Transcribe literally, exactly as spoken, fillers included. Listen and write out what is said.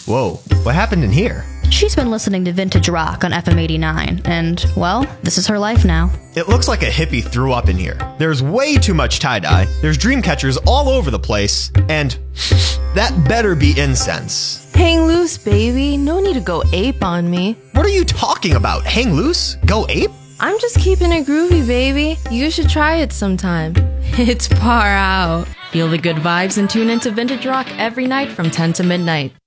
Whoa, what happened in here? She's been listening to vintage rock on F M eighty-nine, and, well, this is her life now. It looks like a hippie threw up in here. There's way too much tie-dye, there's dream catchers all over the place, and that better be incense. Hang loose, baby. No need to go ape on me. What are you talking about? Hang loose? Go ape? I'm just keeping it groovy, baby. You should try it sometime. It's far out. Feel the good vibes and tune into Vintage Rock every night from ten to midnight.